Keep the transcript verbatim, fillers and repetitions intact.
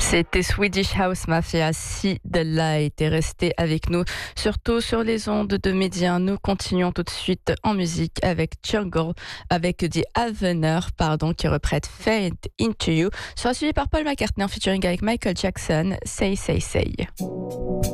C'était Swedish House Mafia, si The Light est resté avec nous, surtout sur les ondes de Média. Nous continuons tout de suite en musique avec Jungle, avec The Avener, pardon, qui reprête Fade Into You, sera suivi par Paul McCartney en featuring avec Michael Jackson, Say Say Say.